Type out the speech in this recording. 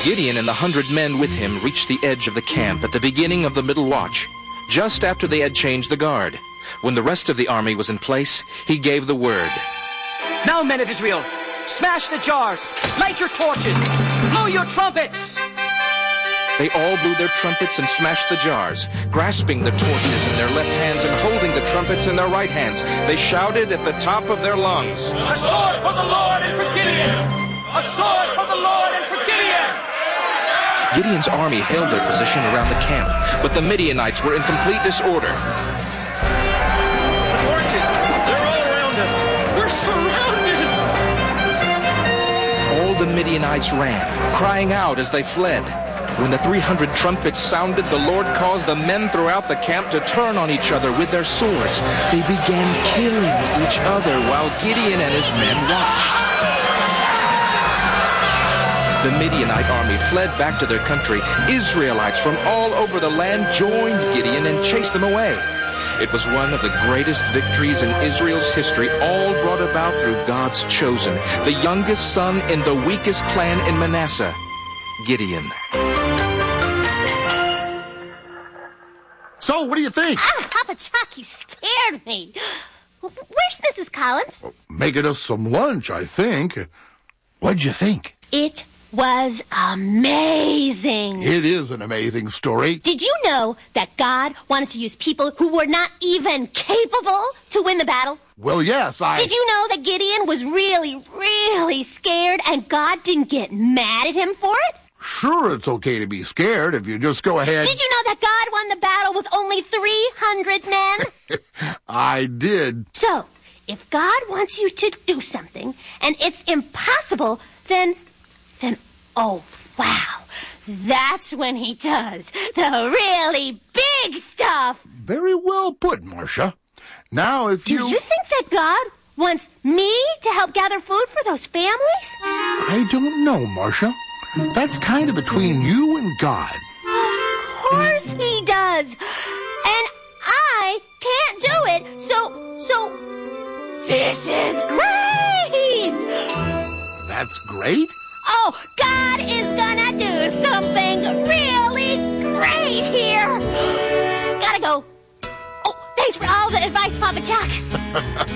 Gideon and the 100 men with him reached the edge of the camp at the beginning of the middle watch, just after they had changed the guard. When the rest of the army was in place, he gave the word. Now, men of Israel, smash the jars, light your torches, blow your trumpets. They all blew their trumpets and smashed the jars, grasping the torches in their left hands and holding the trumpets in their right hands. They shouted at the top of their lungs, "A sword for the Lord and for Gideon! A sword for the Lord and for Gideon!" Gideon's army held their position around the camp, but the Midianites were in complete disorder. The torches, they're all around us. We're surrounded. All the Midianites ran, crying out as they fled. When the 300 trumpets sounded, the Lord caused the men throughout the camp to turn on each other with their swords. They began killing each other while Gideon and his men watched. The Midianite army fled back to their country. Israelites from all over the land joined Gideon and chased them away. It was one of the greatest victories in Israel's history, all brought about through God's chosen, the youngest son in the weakest clan in Manasseh, Gideon. So, what do you think? Papa Chuck, you scared me. Where's Mrs. Collins? Making us some lunch, I think. What'd you think? It was amazing. It is an amazing story. Did you know that God wanted to use people who were not even capable to win the battle? Well, yes, Did you know that Gideon was really, really scared and God didn't get mad at him for it? Sure, it's okay to be scared if you just go ahead. Did you know that God won the battle with only 300 men? I did. So, if God wants you to do something and it's impossible, then, oh, wow, that's when he does the really big stuff. Very well put, Marcia. Now, if Do you think that God wants me to help gather food for those families? I don't know, Marcia. That's kind of between you and God. Of course he does. And I can't do it, so this is great! That's great? Oh, God is gonna do something really great here. Gotta go. Oh, thanks for all the advice, Papa Chuck.